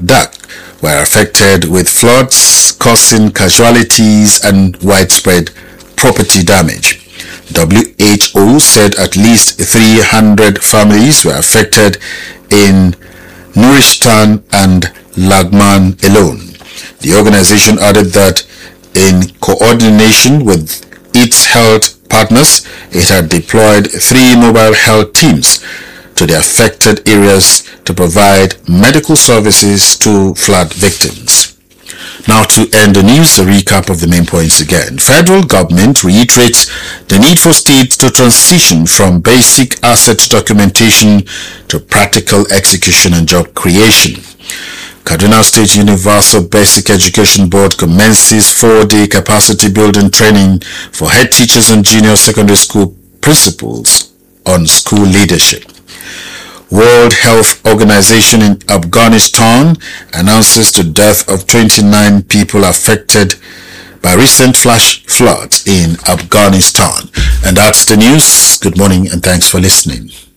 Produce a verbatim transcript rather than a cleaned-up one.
Dak were affected with floods causing casualties and widespread property damage. W H O said at least three hundred families were affected in Nuristan and Lagman alone. The organization added that in coordination with its health partners, it had deployed three mobile health teams to the affected areas to provide medical services to flood victims. Now, to end the news, a recap of the main points again. Federal government reiterates the need for states to transition from basic asset documentation to practical execution and job creation. Kaduna State Universal Basic Education Board commences four-day capacity building training for head teachers and junior secondary school principals on school leadership. World Health Organization in Afghanistan announces the death of twenty-nine people affected by recent flash floods in Afghanistan. And that's the news. Good morning and thanks for listening.